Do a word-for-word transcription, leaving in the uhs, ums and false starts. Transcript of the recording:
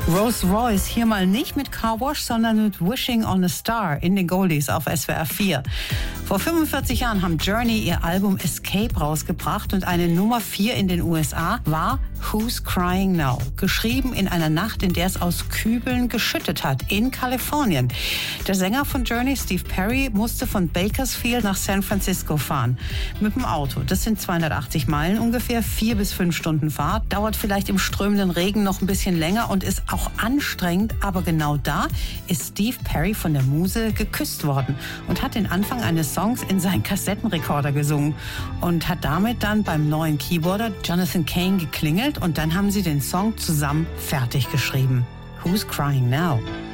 Rolls Royce hier mal nicht mit Car Wash, sondern mit Wishing on a Star in den Goldies auf S W R vier. Vor fünfundvierzig Jahren haben Journey ihr Album Escape rausgebracht und eine Nummer vier in den U S A war Who's Crying Now? Geschrieben in einer Nacht, in der es aus Kübeln geschüttet hat, in Kalifornien. Der Sänger von Journey, Steve Perry, musste von Bakersfield nach San Francisco fahren. Mit dem Auto. Das sind zweihundertachtzig Meilen ungefähr, vier bis fünf Stunden Fahrt. Dauert vielleicht im strömenden Regen noch ein bisschen länger und ist auch anstrengend. Aber genau da ist Steve Perry von der Muse geküsst worden und hat den Anfang eines Songs in seinen Kassettenrekorder gesungen und hat damit dann beim neuen Keyboarder Jonathan Cain geklingelt und dann haben sie den Song zusammen fertig geschrieben. Who's Crying Now?